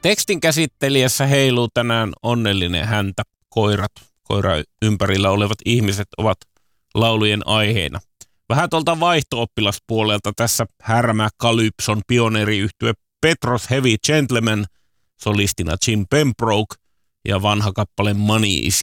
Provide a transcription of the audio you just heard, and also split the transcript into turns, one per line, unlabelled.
Tekstin käsittelijässä heiluu tänään onnellinen häntä. Koira ympärillä olevat ihmiset ovat laulujen aiheena. Vähän tuolta vaihto-oppilaspuolelta tässä härmä Calypson pioneeriyhtye Petros Heavy Gentleman, solistina Jim Pembroke ja vanha kappale Money is